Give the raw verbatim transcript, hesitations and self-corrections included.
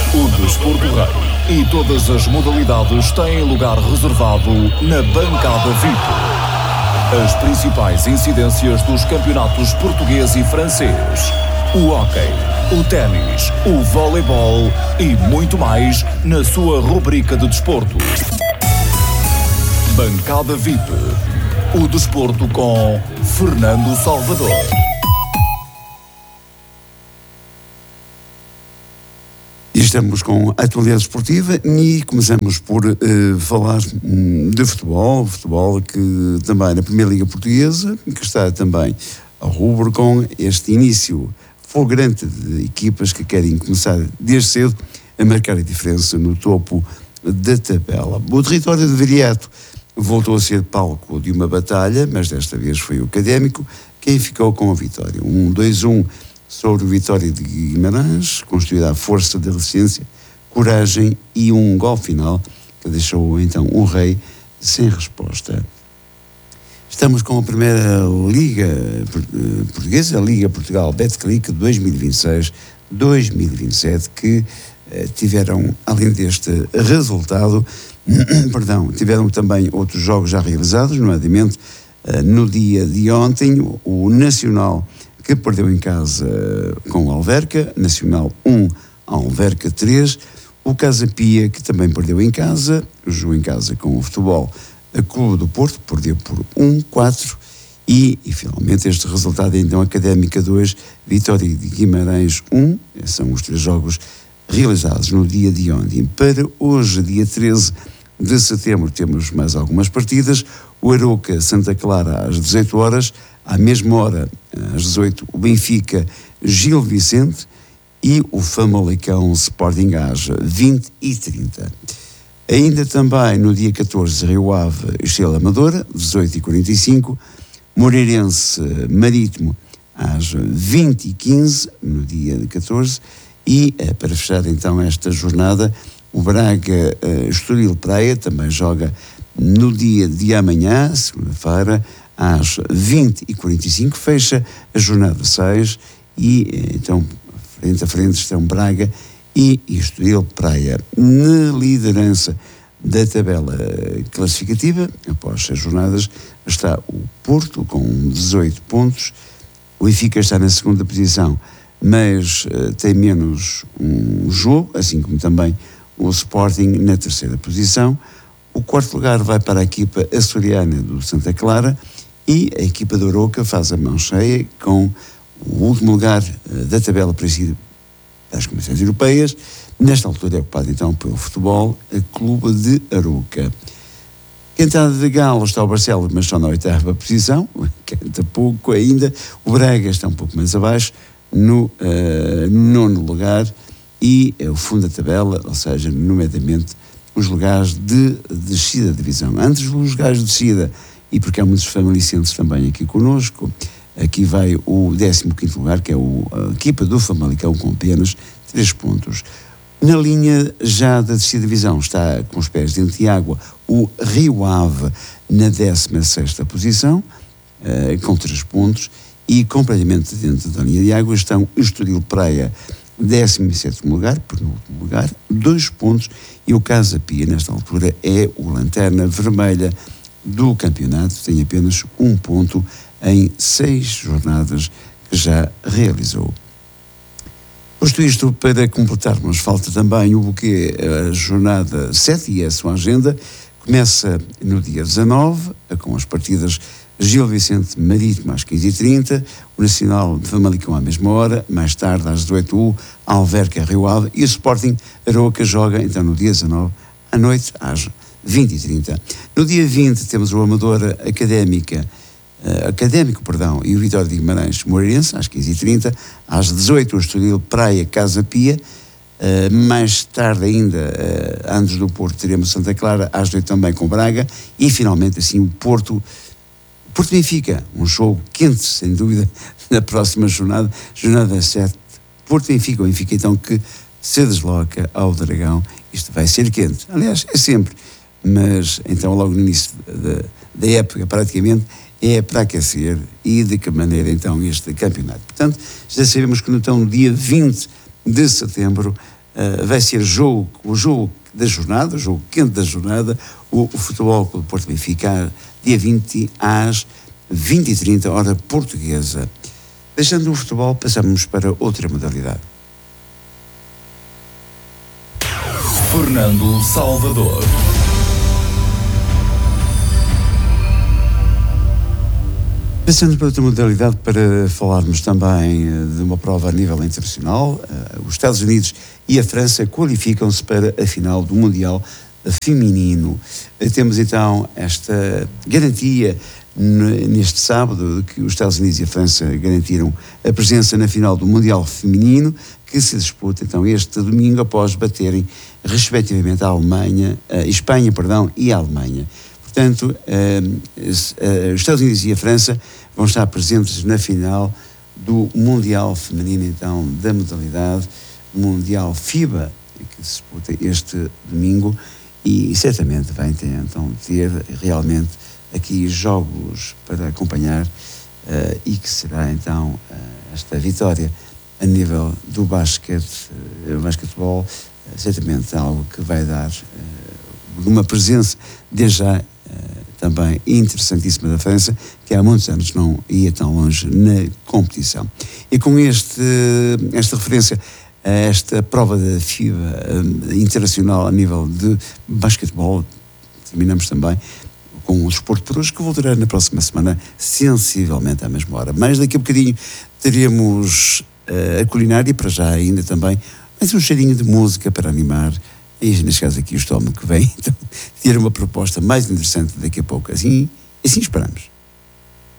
O Desporto Rei e todas as modalidades têm lugar reservado na bancada V I P. As principais incidências dos campeonatos português e francês, o hóquei, o ténis, o voleibol e muito mais na sua rubrica de desporto. Bancada V I P. O desporto com Fernando Salvador. E estamos com a atualidade esportiva e começamos por uh, falar de futebol, futebol que também na Primeira Liga Portuguesa, que está também ao rubro com este início fulgurante de equipas que querem começar desde cedo a marcar a diferença no topo da tabela. O território de Viriato voltou a ser palco de uma batalha, mas desta vez foi o Académico quem ficou com a vitória. Um dois um sobre o Vitória de Guimarães, construída à força de resistência, coragem e um gol final que deixou então o Rei sem resposta. Estamos com a Primeira Liga Portuguesa, a Liga Portugal Betclic dois mil e vinte e seis dois mil e vinte e sete, que eh, tiveram, além deste resultado, perdão, tiveram também outros jogos já realizados, nomeadamente eh, no dia de ontem, o Nacional, que perdeu em casa com o Alverca, Nacional um, Alverca três, o Casa Pia, que também perdeu em casa, jogou em casa com o Futebol a Clube do Porto, perdeu por um quatro, e, e finalmente este resultado é então Académica dois, Vitória de Guimarães um, são os três jogos realizados no dia de ontem. Para hoje, dia treze de setembro, temos mais algumas partidas, o Arouca Santa Clara às dezoito horas, à mesma hora, às dezoito, o Benfica Gil Vicente e o Famalicão Sporting às vinte e trinta. Ainda também no dia catorze, Rio Ave Estrela Amadora, dezoito e quarenta e cinco, Moreirense Marítimo às vinte e quinze, no dia catorze, e para fechar então esta jornada, o Braga Estoril Praia também joga no dia de amanhã, segunda-feira, às vinte e quarenta e cinco, fecha a jornada seis e então frente a frente estão Braga e Estoril Praia. Na liderança da tabela classificativa, após as jornadas, está o Porto com dezoito pontos, o Benfica está na segunda posição, mas uh, tem menos um jogo, assim como também o Sporting na terceira posição. O quarto lugar vai para a equipa açoriana do Santa Clara, e a equipa do Arouca faz a mão cheia com o último lugar uh, da tabela presidido das comissões europeias. Nesta altura é ocupado então pelo Futebol a Clube de Arouca. Entrada de Galo está o Barcelos, mas só na oitava posição, canta pouco ainda. O Braga está um pouco mais abaixo, no uh, nono lugar, e é o fundo da tabela, ou seja, nomeadamente os lugares de descida da divisão. Antes dos lugares de descida, e porque há muitos famalicenses também aqui connosco, aqui vai o décimo quinto lugar, que é o, a equipa do Famalicão, com apenas três pontos. Na linha já da descida divisão está com os pés dentro de água o Rio Ave na décima sexta posição, uh, com três pontos, e completamente dentro da linha de água estão Estoril Praia, décimo sétimo lugar, penúltimo lugar, dois pontos, e o Casa Pia, nesta altura, é o lanterna vermelha do campeonato, tem apenas um ponto em seis jornadas que já realizou. Posto isto, para completarmos, falta também o buquê, a jornada sete e a sua agenda. Começa no dia dezanove, com as partidas Gil Vicente Marítimo às quinze e trinta, o Nacional de Famalicão à mesma hora, mais tarde às dezoito horas, Alverca Rio Ave, e o Sporting Arouca joga então no dia dezanove, à noite às vinte e trinta. No dia vinte temos o Amadora Académica, uh, Académico, perdão, e o Vitória de Guimarães Moreirense às quinze e trinta, às dezoito o Estoril Praia Casa Pia, uh, mais tarde ainda, uh, antes do Porto, teremos Santa Clara, às dezoito também com Braga, e finalmente assim o Porto, Porto Benfica, um jogo quente, sem dúvida, na próxima jornada, jornada sete, Porto Benfica, o Benfica então que se desloca ao Dragão. Isto vai ser quente, aliás, é sempre, mas então logo no início da, da época praticamente é para aquecer, e de que maneira então este campeonato. Portanto, já sabemos que então no dia vinte de setembro uh, vai ser jogo, o jogo da jornada, o jogo quente da jornada, o, o Futebol Clube Porto Benfica, dia vinte às vinte e trinta, hora portuguesa. Deixando o futebol, passamos para outra modalidade. Fernando Salvador. Passando para outra modalidade, para falarmos também de uma prova a nível internacional, os Estados Unidos e a França qualificam-se para a final do Mundial Feminino. Temos então esta garantia neste sábado de que os Estados Unidos e a França garantiram a presença na final do Mundial Feminino, que se disputa então este domingo após baterem respectivamente a Alemanha, a Espanha, perdão, e a Alemanha. Portanto, eh, eh, os Estados Unidos e a França vão estar presentes na final do Mundial Feminino, então, da modalidade Mundial FIBA, que se disputa este domingo, e certamente vai ter, então, ter realmente aqui jogos para acompanhar uh, e que será, então, uh, esta vitória a nível do basquete, uh, basquetebol, uh, certamente algo que vai dar uh, uma presença, desde já, também interessantíssima da França, que há muitos anos não ia tão longe na competição. E com este, esta referência a esta prova da FIBA uh, internacional a nível de basquetebol, terminamos também com o Desporto por hoje, que voltará na próxima semana, sensivelmente à mesma hora. Mas daqui a bocadinho teremos uh, a culinária, para já ainda também, mas um cheirinho de música para animar. E neste caso aqui o estômago que vem, então, ter uma proposta mais interessante daqui a pouco. Assim, assim esperamos.